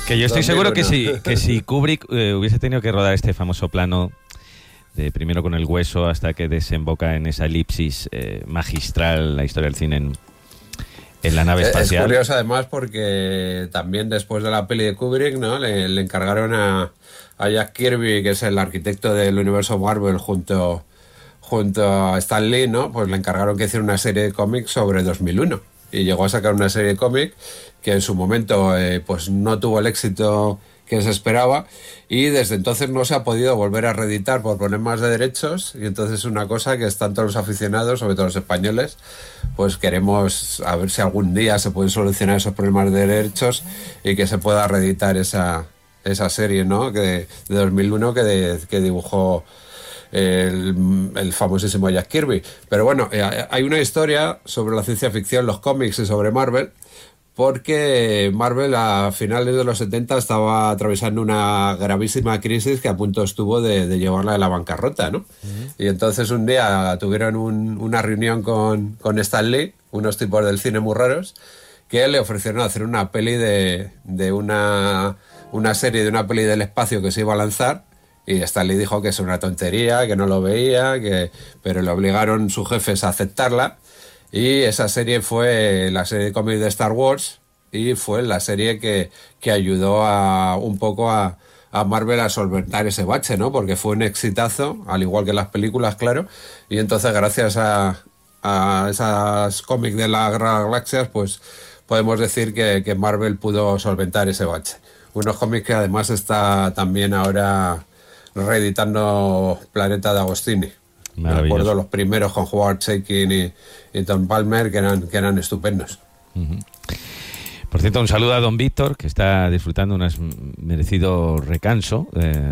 Que yo estoy seguro que 2001. si Kubrick hubiese tenido que rodar este famoso plano de primero con el hueso hasta que desemboca en esa elipsis magistral, la historia del cine en la nave espacial. Es curioso además porque también después de la peli de Kubrick, ¿no? Le encargaron a Jack Kirby, que es el arquitecto del universo Marvel, junto a Stan Lee, ¿no? Pues le encargaron que hiciera una serie de cómics sobre 2001. Y llegó a sacar una serie de cómics que en su momento pues no tuvo el éxito que se esperaba, y desde entonces no se ha podido volver a reeditar por problemas de derechos, y entonces es una cosa que están todos los aficionados, sobre todo los españoles, pues queremos a ver si algún día se pueden solucionar esos problemas de derechos y que se pueda reeditar esa serie, ¿no? de 2001 que dibujó el famosísimo Jack Kirby. Pero bueno, hay una historia sobre la ciencia ficción, los cómics y sobre Marvel, porque Marvel a finales de los 70 estaba atravesando una gravísima crisis que a punto estuvo de llevarla a la bancarrota, ¿no? Y entonces un día tuvieron una reunión con Stan Lee, unos tipos del cine muy raros, que le ofrecieron hacer una peli de una serie de una peli del espacio que se iba a lanzar. Y Stan Lee dijo que es una tontería, que no lo veía, pero le obligaron sus jefes a aceptarla. Y esa serie fue la serie de cómics de Star Wars, y fue la serie que ayudó un poco a Marvel a solventar ese bache, ¿no? Porque fue un exitazo, al igual que las películas, claro. Y entonces, gracias a esas cómics de la Guerra de las Galaxias, pues podemos decir que Marvel pudo solventar ese bache. Unos cómics que además está también ahora reeditando Planeta de Agostini. Me acuerdo los primeros con Howard Chaykin y Tom Palmer, que eran estupendos. Uh-huh. Por cierto, un saludo a don Víctor, que está disfrutando un merecido descanso.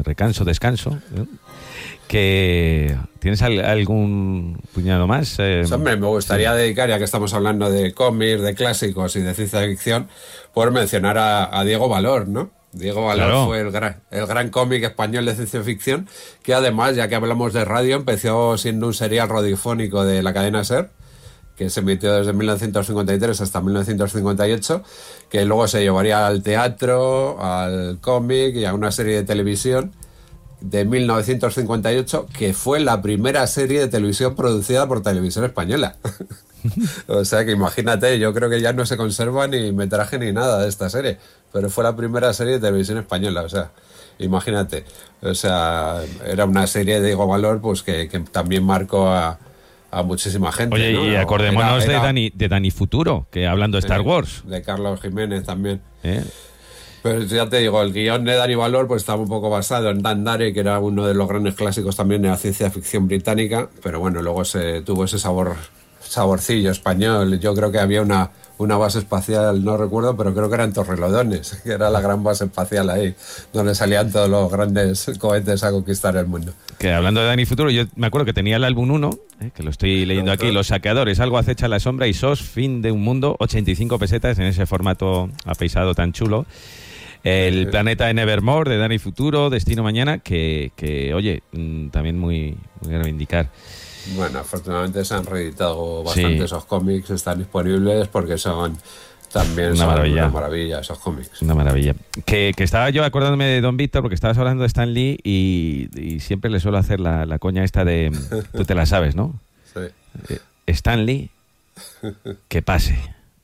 Que ¿tienes algún puñado más? Hombre, me gustaría dedicar, ya que estamos hablando de cómics, de clásicos y de ciencia ficción, por mencionar a Diego Valor, ¿no? Diego Valor, claro, fue el gran cómic español de ciencia ficción, que además, ya que hablamos de radio, empezó siendo un serial radiofónico de la cadena SER, que se emitió desde 1953 hasta 1958, que luego se llevaría al teatro, al cómic y a una serie de televisión de 1958, que fue la primera serie de televisión producida por Televisión Española. O sea que imagínate, yo creo que ya no se conserva ni metraje ni nada de esta serie, pero fue la primera serie de Televisión Española, o sea, imagínate. O sea, era una serie de Diego Valor, pues que también marcó a muchísima gente. Oye, ¿no? Y acordémonos de Dani Futuro, que hablando de Star Wars. De Carlos Jiménez también. Pero ya te digo, el guión de Dani Valor pues estaba un poco basado en Dan Dare, que era uno de los grandes clásicos también de la ciencia ficción británica, pero bueno, luego tuvo ese saborcillo español. Yo creo que había una base espacial, no recuerdo, pero creo que era en Torrelodones, que era la gran base espacial ahí, donde salían todos los grandes cohetes a conquistar el mundo. Que hablando de Dani Futuro, yo me acuerdo que tenía el álbum 1, que lo estoy leyendo aquí, Los Saqueadores, Algo acecha la sombra y SOS, Fin de un mundo, 85 pesetas en ese formato apaisado tan chulo. El planeta de Nevermore, de Dani Futuro, Destino Mañana, que oye, también muy a reivindicar. Bueno, afortunadamente se han reeditado bastante esos cómics, están disponibles porque son también una maravilla esos cómics. Una maravilla. Que estaba yo acordándome de don Víctor, porque estabas hablando de Stan Lee y siempre le suelo hacer la coña esta de... Tú te la sabes, ¿no? Sí. Stan Lee, que pase.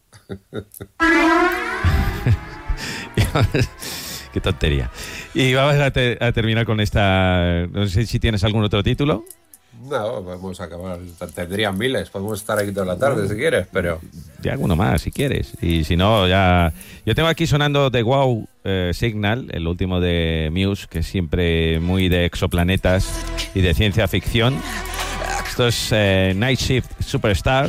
Qué tontería. Y vamos a terminar con esta... No sé si tienes algún otro título. No, vamos a acabar. Tendrían miles. Podemos estar aquí toda la tarde si quieres, pero... Ya alguno más, si quieres. Y si no, ya... Yo tengo aquí sonando The Wow Signal, el último de Muse, que es siempre muy de exoplanetas y de ciencia ficción. Esto es Night Shift Superstar.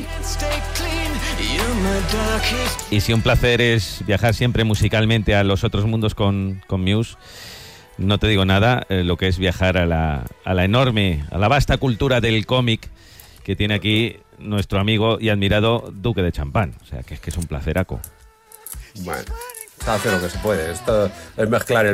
Y si un placer es viajar siempre musicalmente a los otros mundos con Muse, no te digo nada, lo que es viajar a la enorme, a la vasta cultura del cómic que tiene aquí nuestro amigo y admirado Duque de Champán. O sea, que es un placeraco. Bueno, se hace lo que se puede. Esto es mezclar el